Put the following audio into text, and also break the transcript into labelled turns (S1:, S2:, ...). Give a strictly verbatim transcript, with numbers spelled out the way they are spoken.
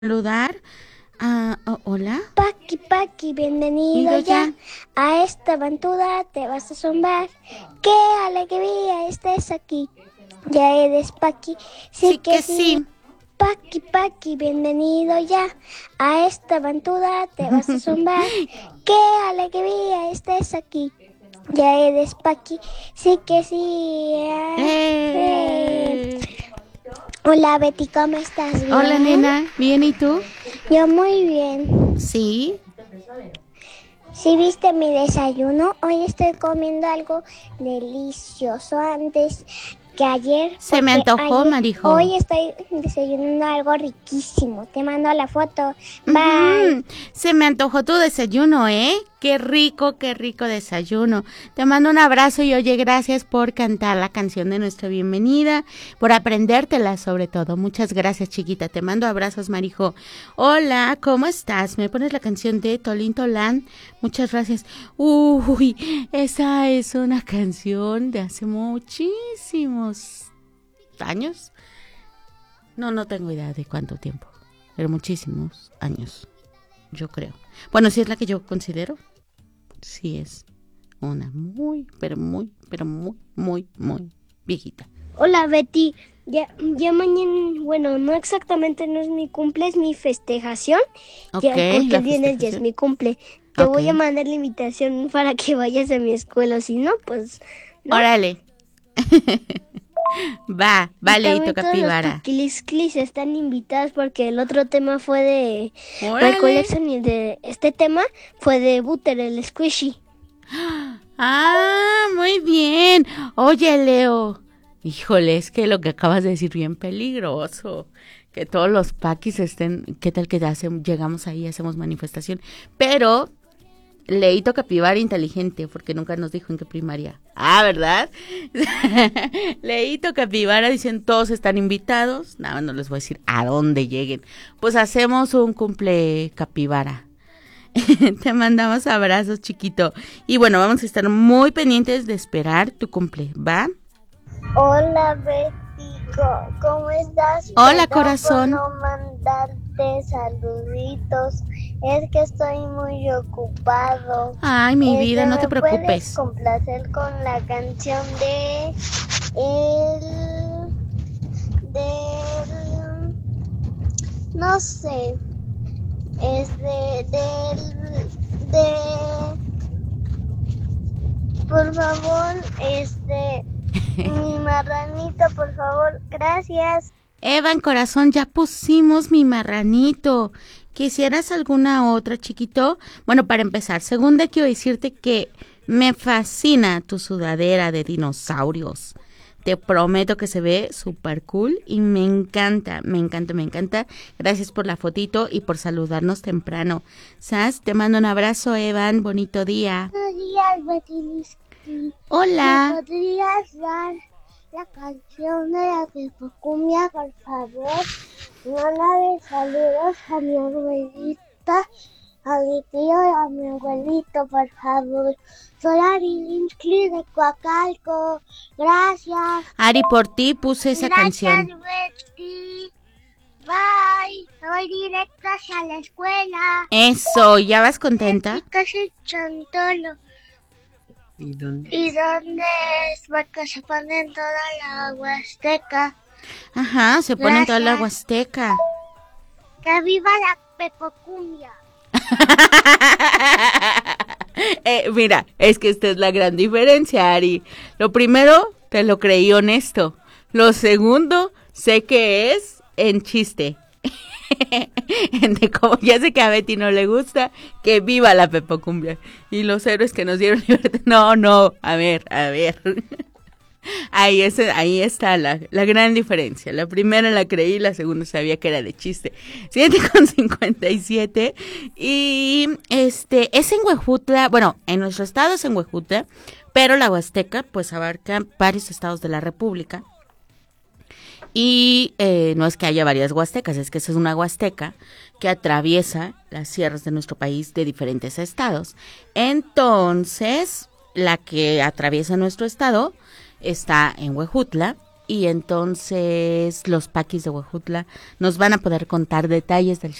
S1: saludar a... oh, hola.
S2: Paqui, Paqui, bienvenido ya.
S1: ya
S2: a esta aventura, te vas a asombrar. ¡Qué alegría estés aquí! Ya eres Paqui, sí,
S1: Sí
S2: que,
S1: que
S2: sí.
S1: sí.
S2: Paqui, Paqui, bienvenido ya. a esta aventura, te vas a asombrar. ¡Qué alegría estés aquí! Ya eres Paqui, sí que sí.
S1: ¡Eh!
S2: Hola Betty, ¿cómo estás? ¿Bien?
S1: Hola, nena. ¿Bien y tú?
S2: Yo muy bien.
S1: Sí.
S2: ¿Sí viste mi desayuno? Hoy estoy comiendo algo delicioso antes que ayer.
S1: Se me antojó,
S2: ayer,
S1: Marijo.
S2: Hoy estoy desayunando algo riquísimo. Te mando la foto.
S1: Uh-huh.
S2: Bye.
S1: Se me antojó tu desayuno, ¿eh? Qué rico, qué rico desayuno. Te mando un abrazo y oye, gracias por cantar la canción de nuestra bienvenida, por aprendértela sobre todo. Muchas gracias, chiquita. Te mando abrazos, Marijo. Hola, ¿cómo estás? ¿Me pones la canción de Tolín Tolán? Muchas gracias. Uy, esa es una canción de hace muchísimos años. No, no tengo idea de cuánto tiempo, pero muchísimos años, yo creo. Bueno, si es la que yo considero, sí es una muy, pero muy, pero muy, muy, muy viejita.
S2: Hola Betty. Ya, ya mañana, bueno, no exactamente no es mi cumple, es mi festejación.
S1: Ok,
S2: ya, porque
S1: la
S2: el viernes ya es
S1: festejación.
S2: mi cumple. Te
S1: Ok.
S2: voy a mandar la invitación para que vayas a mi escuela, si no, pues no.
S1: Órale. Va,
S2: Y
S1: vale,
S2: también
S1: Leito
S2: todos los
S1: Capibara.
S2: Paquilisclis están invitados porque el otro tema fue de
S1: Órale.
S2: Michael Jackson y de este tema fue de Butter, el Squishy.
S1: Ah, muy bien. Oye, Leo. Híjole, es que lo que acabas de decir bien peligroso. Que todos los paquis estén, ¿qué tal que hacemos, llegamos ahí, hacemos manifestación? Pero Leito Capibara inteligente, porque nunca nos dijo en qué primaria. Ah, ¿verdad? Leito Capibara dicen todos están invitados. Nada, no les voy a decir a dónde lleguen. Pues hacemos un cumple Capibara. Te mandamos abrazos, chiquito. Y bueno, vamos a estar muy pendientes de esperar tu cumple, ¿va?
S2: Hola Betty, ¿cómo estás?
S1: Hola,
S2: Perdón
S1: corazón.
S2: por no mandarte saluditos, es que estoy muy ocupado.
S1: Ay, mi vida, no te
S2: ¿Me puedes
S1: preocupes.
S2: complacer con la canción de el del no sé, es de del de por favor, este mi marranito, por favor, gracias.
S1: Evan, corazón, ya pusimos mi marranito. ¿Quisieras alguna otra, chiquito? Bueno, para empezar, segunda quiero decirte que me fascina tu sudadera de dinosaurios. Te prometo que se ve súper cool y me encanta, me encanta, me encanta. Gracias por la fotito y por saludarnos temprano. ¿Sabes? Te mando un abrazo, Evan. Bonito día.
S2: Buenos días, Betty.
S1: Hola.
S2: ¿Me podrías dar la canción de la Pepocumbia, por favor? Mándale saludos a mi abuelita, a mi tío y a mi abuelito, por favor. Soy Ari Linsky de Coacalco. Gracias.
S1: Ari, por ti puse esa
S2: Gracias,
S1: canción.
S2: Betty. Bye. Voy directo hacia la escuela.
S1: Eso, ¿ya vas contenta?
S2: Betty, ¿qué es el chantolo?
S3: ¿Y dónde?
S2: ¿Y dónde es? Porque se pone en toda la Huasteca.
S1: Ajá, se pone en toda la
S2: Gracias.
S1: Huasteca.
S2: ¡Que viva la Pepocumbia!
S1: eh, mira, es que esta es la gran diferencia, Ari. Lo primero, te lo creí honesto. Lo segundo, sé que es en chiste. De como ya sé que a Betty no le gusta, que viva la Pepocumbia. Y los héroes que nos dieron libertad. No, no, a ver, a ver. Ahí, es, ahí está la, la gran diferencia. La primera la creí, la segunda sabía que era de chiste. siete con cincuenta y siete. Y este es en Huejutla. Bueno, en nuestro estado es en Huejutla, pero la Huasteca pues abarca varios estados de la República. Y eh, no es que haya varias huastecas, es que esa es una huasteca que atraviesa las sierras de nuestro país de diferentes estados. Entonces, la que atraviesa nuestro estado está en Huejutla y entonces los paquis de Huejutla nos van a poder contar detalles del